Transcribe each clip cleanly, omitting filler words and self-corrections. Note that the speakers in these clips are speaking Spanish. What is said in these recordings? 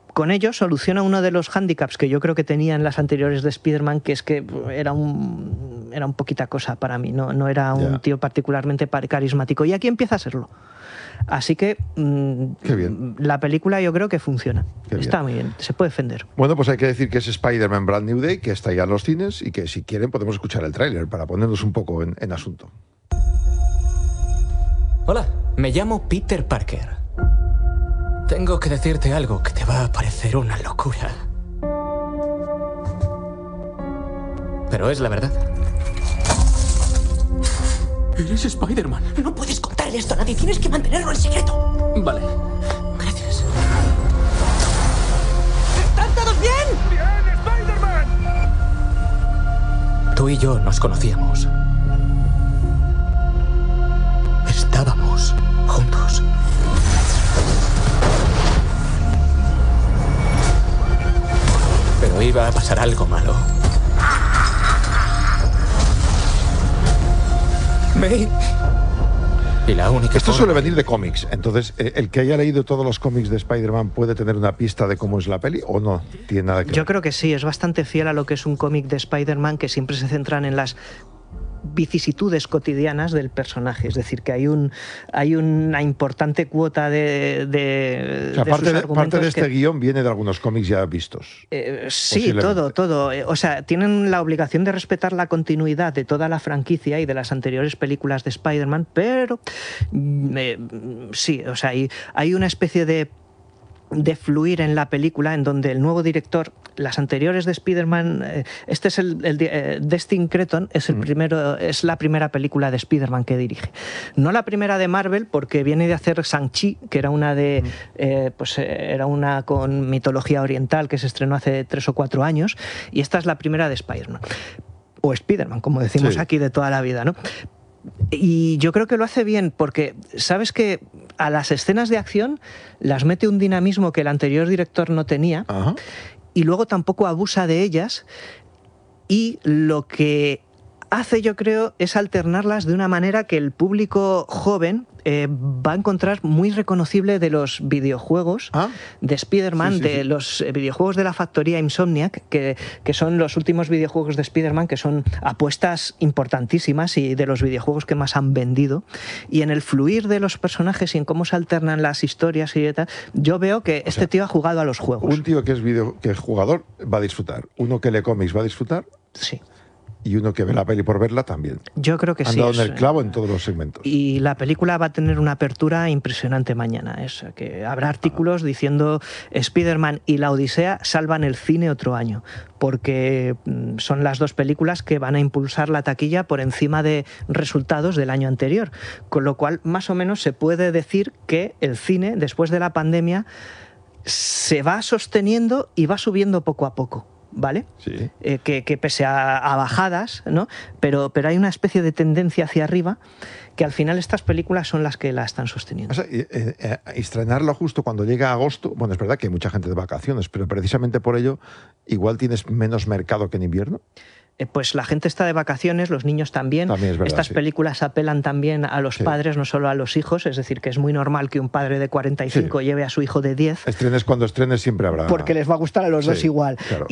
con ello soluciona uno de los hándicaps que yo creo que tenía en las anteriores de Spider-Man, que es que era un poquita cosa para mí, no era un tío particularmente carismático, y aquí empieza a serlo. Así que Qué bien. la película yo creo que funciona. Está muy bien, se puede defender. Bueno, pues hay que decir que es Spider-Man Brand New Day, que está ya en los cines y que si quieren podemos escuchar el tráiler para ponernos un poco en asunto. Hola, me llamo Peter Parker. Tengo que decirte algo que te va a parecer una locura. Pero es la verdad. Eres Spider-Man. No puedes contarle esto a nadie, tienes que mantenerlo en secreto. Vale. Gracias. ¿Están todos bien? ¡Bien, Spider-Man! Tú y yo nos conocíamos. Estábamos juntos. Pero iba a pasar algo malo. May. Y la única Esto forma... suele venir de cómics, entonces el que haya leído todos los cómics de Spider-Man puede tener una pista de cómo es la peli o no tiene nada que ver. Yo creo que sí, es bastante fiel a lo que es un cómic de Spider-Man, que siempre se centran en las vicisitudes cotidianas del personaje, es decir, que hay una importante cuota de o sea, parte de este que... guión viene de algunos cómics ya vistos. Sí, todo. O sea, tienen la obligación de respetar la continuidad de toda la franquicia y de las anteriores películas de Spider-Man, pero sí, o sea, hay una especie de fluir en la película en donde el nuevo director, las anteriores de Spider-Man, este es Destin Cretton, es la primera película de Spider-Man que dirige. No la primera de Marvel, porque viene de hacer Shang-Chi, que era una era una con mitología oriental que se estrenó hace 3 o 4 años, y esta es la primera de Spider-Man. O Spider-Man, como decimos aquí de toda la vida, ¿no? Y yo creo que lo hace bien porque, ¿sabes que a las escenas de acción las mete un dinamismo que el anterior director no tenía? Ajá. Y luego tampoco abusa de ellas, y lo que hace, yo creo, es alternarlas de una manera que el público joven va a encontrar muy reconocible de los videojuegos de Spider-Man, los videojuegos de la factoría Insomniac, que son los últimos videojuegos de Spider-Man, que son apuestas importantísimas y de los videojuegos que más han vendido. Y en el fluir de los personajes y en cómo se alternan las historias y tal, yo veo que este tío ha jugado a los juegos. Un tío que es jugador va a disfrutar, uno que lee cómics va a disfrutar. Sí. Y uno que ve la peli por verla también. Yo creo que Han sí. dado en el clavo en todos los segmentos. Y la película va a tener una apertura impresionante mañana. Que habrá artículos diciendo Spider-Man y la Odisea salvan el cine otro año, porque son las dos películas que van a impulsar la taquilla por encima de resultados del año anterior. Con lo cual, más o menos, se puede decir que el cine, después de la pandemia, se va sosteniendo y va subiendo poco a poco. ¿Vale? Sí. Que pese a bajadas, ¿no? Pero hay una especie de tendencia hacia arriba, que al final estas películas son las que la están sosteniendo. O sea, estrenarlo justo cuando llega agosto, bueno, es verdad que hay mucha gente de vacaciones, pero precisamente por ello igual tienes menos mercado que en invierno. Pues la gente está de vacaciones, los niños también. También es verdad, estas películas apelan también a los padres, no solo a los hijos, es decir, que es muy normal que un padre de 45 lleve a su hijo de 10. Estrenes cuando estrenes siempre habrá. Porque les va a gustar a los dos igual. Claro.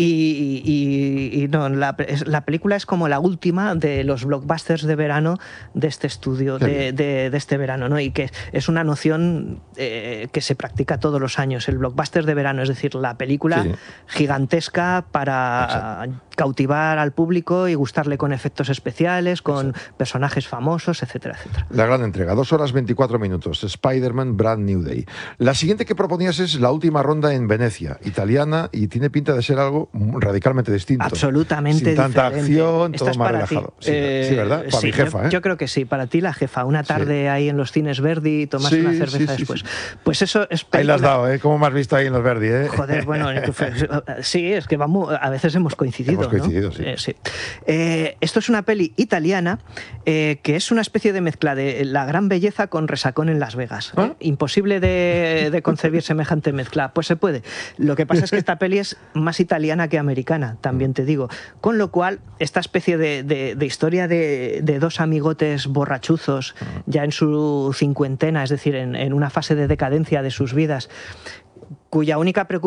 Y no, la película es como la última de los blockbusters de verano de este estudio, de este verano, ¿no? Y que es una noción que se practica todos los años, el blockbuster de verano, es decir, la película gigantesca para cautivar al público y gustarle con efectos especiales, con personajes famosos, etcétera, etcétera. La gran entrega, 2 horas 24 minutos, Spider-Man Brand New Day. La siguiente que proponías es La última ronda en Venecia, italiana, y tiene pinta de ser algo radicalmente distinto. Absolutamente Sin tanta diferente. acción, todo más relajado. Sí, ¿verdad? Para mi jefa, yo creo que sí, para ti la jefa. Una tarde ahí en los cines Verdi y tomas una cerveza después. Pues eso es película... Ahí la has dado, ¿eh? ¿Cómo me has visto ahí en los Verdi, eh? Joder, bueno, sí, es que a veces hemos coincidido. Hemos coincidido, ¿no? Sí. Esto es una peli italiana que es una especie de mezcla de La gran belleza con Resacón en Las Vegas. Imposible de concebir semejante mezcla. Pues se puede. Lo que pasa es que esta peli es más italiana que americana, también te digo. Con lo cual, esta especie de historia de dos amigotes borrachuzos ya en su cincuentena, es decir, en una fase de decadencia de sus vidas, cuya única preocupación